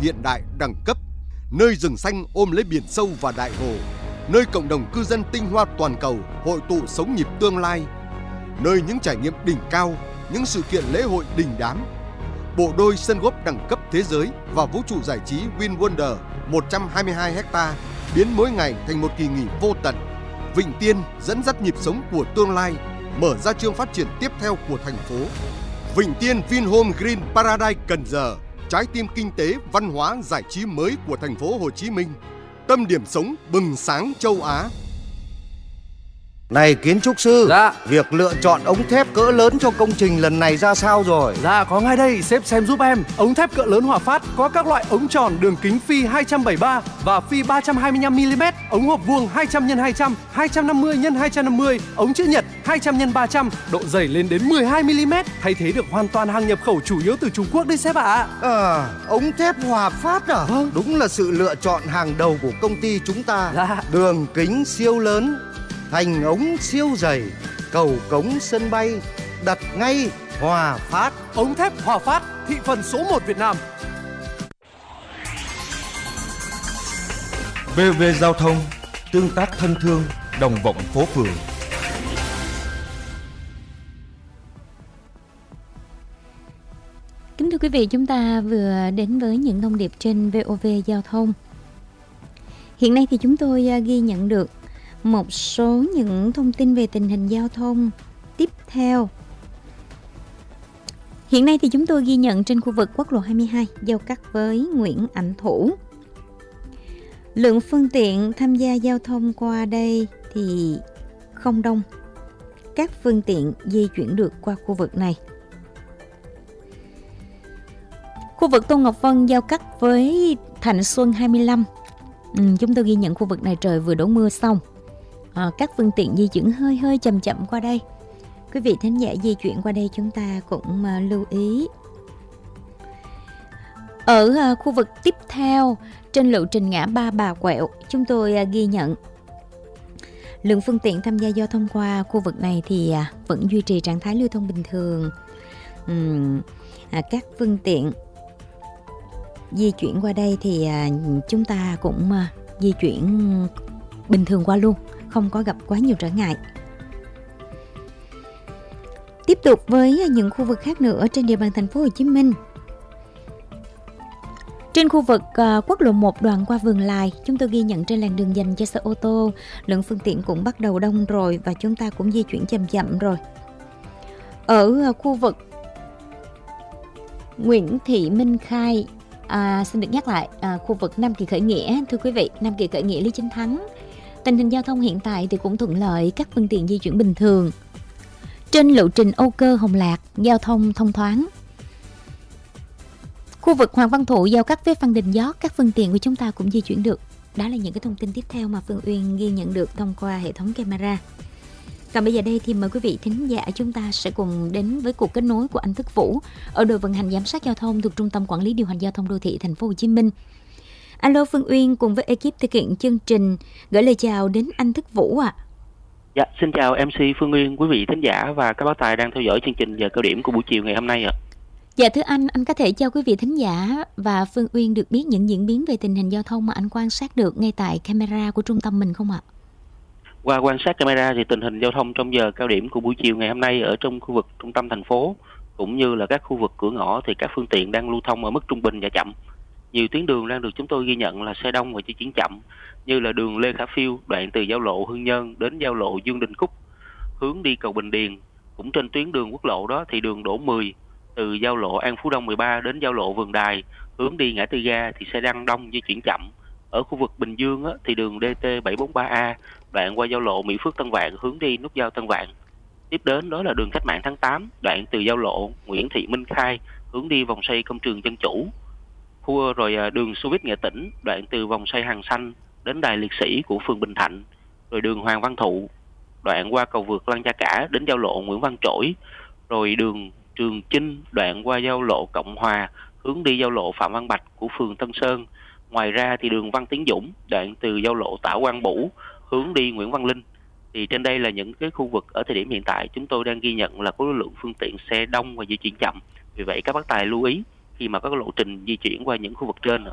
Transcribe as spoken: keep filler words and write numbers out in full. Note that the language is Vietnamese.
hiện đại đẳng cấp, nơi rừng xanh ôm lấy biển sâu và đại hồ, nơi cộng đồng cư dân tinh hoa toàn cầu hội tụ sống nhịp tương lai, nơi những trải nghiệm đỉnh cao, những sự kiện lễ hội đình đám. Bộ đôi sân golf đẳng cấp thế giới và vũ trụ giải trí Win Wonder một trăm hai mươi hai héc-ta biến mỗi ngày thành một kỳ nghỉ vô tận. Vịnh Tiên dẫn dắt nhịp sống của tương lai, mở ra chương phát triển tiếp theo của thành phố. Vịnh Tiên Vinhome Green Paradise Cần Giờ, trái tim kinh tế, văn hóa, giải trí mới của thành phố Hồ Chí Minh, tâm điểm sống bừng sáng châu Á. Này kiến trúc sư, dạ. Việc lựa chọn ống thép cỡ lớn cho công trình lần này ra sao rồi? Dạ có ngay đây, sếp xem giúp em. Ống thép cỡ lớn Hòa Phát có các loại ống tròn đường kính phi hai trăm bảy mươi ba và phi ba trăm hai mươi lăm mi-li-mét, ống hộp vuông hai trăm nhân hai trăm, hai trăm năm mươi nhân hai trăm năm mươi, ống chữ nhật hai trăm nhân ba trăm, độ dày lên đến mười hai mi-li-mét, thay thế được hoàn toàn hàng nhập khẩu chủ yếu từ Trung Quốc đấy sếp ạ. À. À, ống thép Hòa Phát à? Vâng. Đúng là sự lựa chọn hàng đầu của công ty chúng ta. Dạ. Đường kính siêu lớn, thành ống siêu dày, cầu cống sân bay, đặt ngay Hòa Phát. Ống thép Hòa Phát, thị phần số một Việt Nam. vê o vê Giao thông, tương tác thân thương, đồng vọng phố phường. Kính thưa quý vị, chúng ta vừa đến với những thông điệp trên vê o vê Giao thông. Hiện nay thì chúng tôi ghi nhận được một số những thông tin về tình hình giao thông tiếp theo. Hiện nay thì chúng tôi ghi nhận trên khu vực quốc lộ hai mươi hai giao cắt với Nguyễn Ảnh Thủ. Lượng phương tiện tham gia giao thông qua đây thì không đông. Các phương tiện di chuyển được qua khu vực này. Khu vực Tôn Ngọc Vân giao cắt với Thạnh Xuân hai mươi lăm. Ừ, chúng tôi ghi nhận khu vực này trời vừa đổ mưa xong. À, các phương tiện di chuyển hơi hơi chậm chậm qua đây. Quý vị thính giả di chuyển qua đây chúng ta cũng uh, lưu ý. Ở uh, khu vực tiếp theo trên lộ trình ngã ba Bà Quẹo, chúng tôi uh, ghi nhận lượng phương tiện tham gia giao thông qua khu vực này thì uh, vẫn duy trì trạng thái lưu thông bình thường. Uhm, uh, các phương tiện di chuyển qua đây thì uh, chúng ta cũng uh, di chuyển bình thường qua luôn, không có gặp quá nhiều trở ngại. Tiếp tục với những khu vực khác nữa trên địa bàn thành phố Hồ Chí Minh. Trên khu vực uh, quốc lộ một đoạn qua Vườn Lài, chúng tôi ghi nhận trên làn đường dành cho xe ô tô, lượng phương tiện cũng bắt đầu đông rồi và chúng ta cũng di chuyển chậm chậm rồi. Ở uh, khu vực Nguyễn Thị Minh Khai, à, xin được nhắc lại, à, khu vực Nam Kỳ Khởi Nghĩa, thưa quý vị, Nam Kỳ Khởi Nghĩa Lý Chính Thắng. Tình hình giao thông hiện tại thì cũng thuận lợi, các phương tiện di chuyển bình thường. Trên lộ trình Âu Cơ Hồng Lạc, giao thông thông thoáng. Khu vực Hoàng Văn Thụ giao cắt với Phan Đình Giót, các phương tiện của chúng ta cũng di chuyển được. Đó là những cái thông tin tiếp theo mà Phương Uyên ghi nhận được thông qua hệ thống camera. Còn bây giờ đây thì mời quý vị thính giả chúng ta sẽ cùng đến với cuộc kết nối của anh Thức Vũ ở đội vận hành giám sát giao thông thuộc Trung tâm Quản lý Điều hành Giao thông Đô thị Thành phố Hồ Chí Minh. Alo, Phương Uyên cùng với ekip thực hiện chương trình gửi lời chào đến anh Thức Vũ ạ. À. Dạ, xin chào em xê Phương Uyên, quý vị thính giả và các bác tài đang theo dõi chương trình giờ cao điểm của buổi chiều ngày hôm nay ạ. Dạ thưa anh, anh có thể cho quý vị thính giả và Phương Uyên được biết những diễn biến về tình hình giao thông mà anh quan sát được ngay tại camera của trung tâm mình không ạ? Qua quan sát camera thì tình hình giao thông trong giờ cao điểm của buổi chiều ngày hôm nay ở trong khu vực trung tâm thành phố cũng như là các khu vực cửa ngõ thì các phương tiện đang lưu thông ở mức trung bình và chậm. Nhiều tuyến đường đang được chúng tôi ghi nhận là xe đông và di chuyển chậm, như là đường Lê Khả Phiêu đoạn từ giao lộ Hưng Nhân đến giao lộ Dương Đình Khúc hướng đi cầu Bình Điền. Cũng trên tuyến đường quốc lộ đó thì đường Đỗ mười từ giao lộ An Phú Đông mười ba đến giao lộ Vườn Đài hướng đi ngã tư ga thì xe đang đông di chuyển chậm. Ở khu vực Bình Dương á, thì đường đê tê bảy bốn ba A đoạn qua giao lộ Mỹ Phước Tân Vạn hướng đi nút giao Tân Vạn. Tiếp đến đó là đường Cách mạng tháng tám đoạn từ giao lộ Nguyễn Thị Minh Khai hướng đi vòng xoay công trường Dân Chủ. Khu rồi đường Xô Viết Nghệ Tĩnh đoạn từ vòng xoay Hàng Xanh đến đài liệt sĩ của phường Bình Thạnh. Rồi đường Hoàng Văn Thụ đoạn qua cầu vượt Lăng Gia Cả đến giao lộ Nguyễn Văn Trỗi. Rồi đường Trường Chinh đoạn qua giao lộ Cộng Hòa hướng đi giao lộ Phạm Văn Bạch của phường Tân Sơn. Ngoài ra thì đường Văn Tiến Dũng đoạn từ giao lộ Tả Quang Bửu hướng đi Nguyễn Văn Linh. Thì trên đây là những cái khu vực ở thời điểm hiện tại chúng tôi đang ghi nhận là có lượng phương tiện xe đông và di chuyển chậm. Vì vậy các bác tài lưu ý khi mà có lộ trình di chuyển qua những khu vực trên.